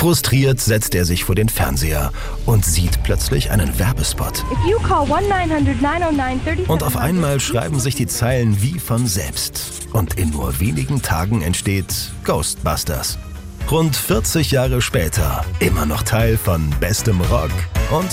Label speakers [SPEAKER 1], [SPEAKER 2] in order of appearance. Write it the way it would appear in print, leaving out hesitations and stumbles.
[SPEAKER 1] Frustriert setzt er sich vor den Fernseher und sieht plötzlich einen Werbespot. Und auf einmal schreiben sich die Zeilen wie von selbst. Und in nur wenigen Tagen entsteht Ghostbusters. Rund 40 Jahre später immer noch Teil von bestem Rock und